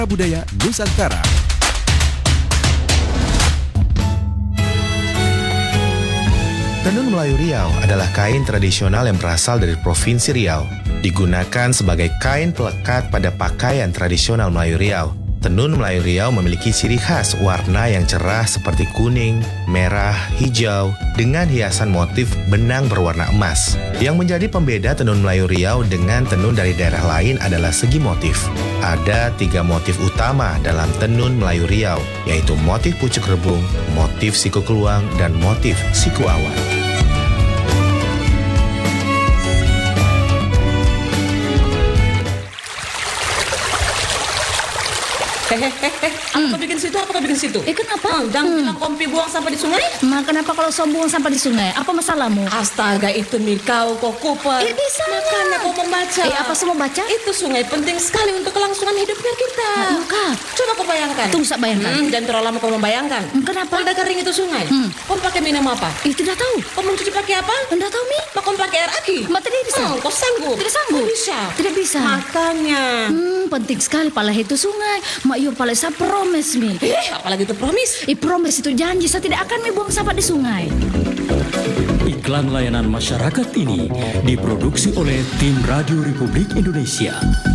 Budaya Nusantara. Tenun Melayu Riau adalah kain tradisional yang berasal dari Provinsi Riau. Digunakan sebagai kain pelekat pada pakaian tradisional Melayu Riau. Tenun Melayu Riau memiliki ciri khas warna yang cerah seperti kuning, merah, hijau, dengan hiasan motif benang berwarna emas. Yang menjadi pembeda tenun Melayu Riau dengan tenun dari daerah lain adalah segi motif. Ada 3 motif utama dalam tenun Melayu Riau, yaitu motif pucuk rebung, motif siku keluang, dan motif siku awan. Apa bikin situ? Apa bikin situ? Kenapa? Jangan bilang kompi buang sampah di sungai. Kenapa kalau sombong sampah di sungai? Apa masalahmu? Astaga, itu Mikau kok Cooper. Bisa. Makanya kau membaca. Apa semua baca? Itu sungai penting sekali untuk kelangsungan hidupnya kita. Kak. Coba kau bayangkan. Tunggu, saya bayangkan. Jangan terlalu lama kau membayangkan. Kenapa? Kalau udah kering itu sungai, kau pakai minum apa? Tidak tahu. Kau mencuci pakai apa? Tidak tahu, Mi. Kau pakai air aki? Tidak bisa. Kau sanggup? Tidak sanggup. Tidak bisa. Makanya. Penting sekali pala itu sungai. Mak yo pala saya promise, Mi. Apalagi itu promise. Promise itu janji saya tidak akan mi buang sampah di sungai. Iklan layanan masyarakat ini diproduksi oleh Tim Radio Republik Indonesia.